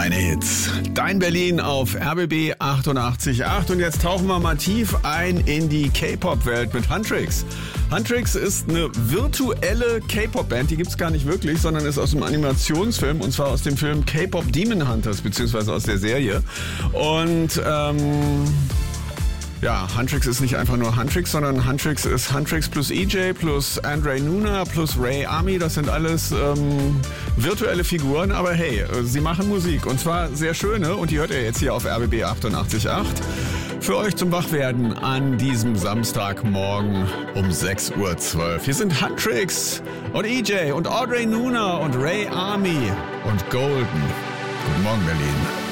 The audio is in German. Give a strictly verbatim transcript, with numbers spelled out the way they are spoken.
Deine Hits, dein Berlin auf R B B achtundachtzig Komma acht und jetzt tauchen wir mal tief ein in die K-Pop-Welt mit Huntrix. Huntrix ist eine virtuelle K-Pop-Band, die gibt's gar nicht wirklich, sondern ist aus einem Animationsfilm und zwar aus dem Film K-Pop Demon Hunters, beziehungsweise aus der Serie. Und ähm... ja, Huntrix ist nicht einfach nur Huntrix, sondern Huntrix ist Huntrix plus E J plus Andre Nuna plus Ray Army. Das sind alles ähm, virtuelle Figuren, aber hey, sie machen Musik und zwar sehr schöne und die hört ihr jetzt hier auf R B B achtundachtzig Komma acht. Für euch zum Wachwerden an diesem Samstagmorgen um sechs Uhr zwölf. Hier sind Huntrix und E J und Andre Nuna und Ray Army und Golden. Guten Morgen, Berlin.